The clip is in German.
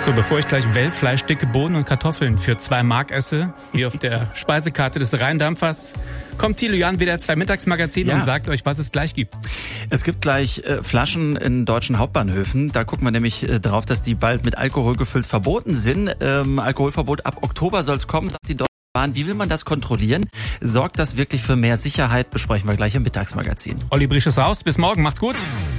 So, bevor ich gleich Wellfleisch, dicke Bohnen und Kartoffeln für 2 Mark esse, wie auf der Speisekarte des Rheindampfers, kommt Thilo Jahn wieder 2 Mittagsmagazin und sagt euch, was es gleich gibt. Es gibt gleich Flaschen in deutschen Hauptbahnhöfen. Da gucken wir nämlich drauf, dass die bald mit Alkohol gefüllt verboten sind. Alkoholverbot ab Oktober soll es kommen, sagt die Deutsche Bahn. Wie will man das kontrollieren? Sorgt das wirklich für mehr Sicherheit? Besprechen wir gleich im Mittagsmagazin. Olli Brisch ist raus. Bis morgen. Macht's gut.